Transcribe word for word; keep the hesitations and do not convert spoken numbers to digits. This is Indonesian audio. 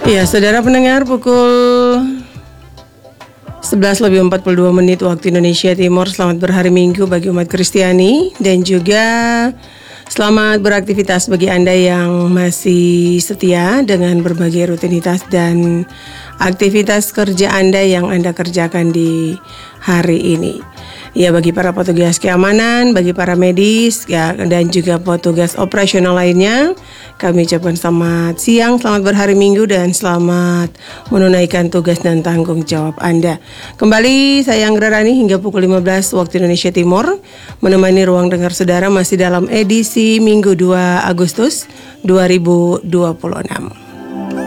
Ya, saudara pendengar, pukul sebelas lebih empat puluh dua menit waktu Indonesia Timur. Selamat berhari Minggu bagi umat Kristiani, dan juga selamat beraktivitas bagi Anda yang masih setia dengan berbagai rutinitas dan aktivitas kerja Anda yang Anda kerjakan di hari ini. Ya, bagi para petugas keamanan, bagi para medis, ya, dan juga petugas operasional lainnya, kami ucapkan selamat siang, selamat berhari Minggu, dan selamat menunaikan tugas dan tanggung jawab Anda. Kembali saya Anggra Rani hingga pukul lima belas waktu Indonesia Timur, menemani ruang dengar saudara masih dalam edisi Minggu dua Agustus dua ribu dua puluh enam.